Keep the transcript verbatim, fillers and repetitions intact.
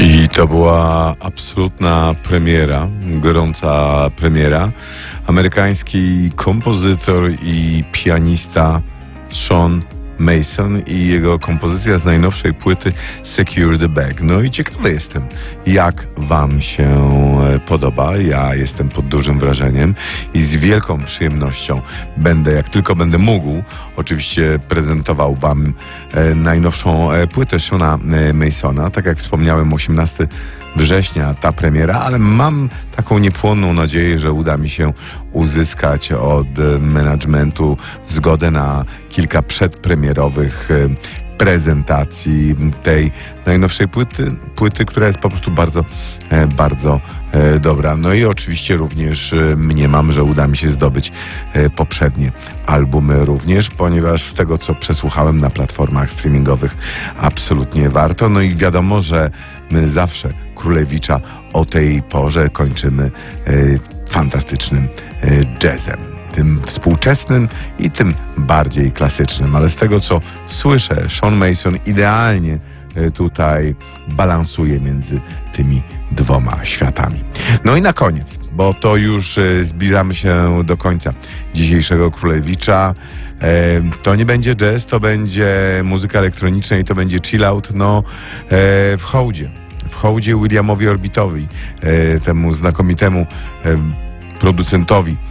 I to była absolutna premiera, gorąca premiera. Amerykański kompozytor i pianista Sean Mason i jego kompozycja z najnowszej płyty Secure the Bag. No i ciekawy jestem, jak wam się podoba. Ja jestem pod dużym wrażeniem i z wielką przyjemnością będę, jak tylko będę mógł, oczywiście prezentował wam e, najnowszą e, płytę Seana e, Masona. Tak jak wspomniałem, osiemnastego września ta premiera, ale mam taką niepłonną nadzieję, że uda mi się uzyskać od managementu zgodę na kilka przedpremierowych prezentacji tej najnowszej płyty, płyty, która jest po prostu bardzo, bardzo dobra. No i oczywiście również mniemam, że uda mi się zdobyć poprzednie albumy również, ponieważ z tego, co przesłuchałem na platformach streamingowych, absolutnie warto. No i wiadomo, że my zawsze Królewicza o tej porze kończymy y, fantastycznym y, jazzem. Tym współczesnym i tym bardziej klasycznym. Ale z tego, co słyszę, Sean Mason idealnie y, tutaj balansuje między tymi dwoma światami. No i na koniec, bo to już y, zbliżamy się do końca dzisiejszego Królewicza. E, to nie będzie jazz, to będzie muzyka elektroniczna i to będzie chill out, no e, w hołdzie. W hołdzie Williamowi Orbitowi, e, temu znakomitemu e, producentowi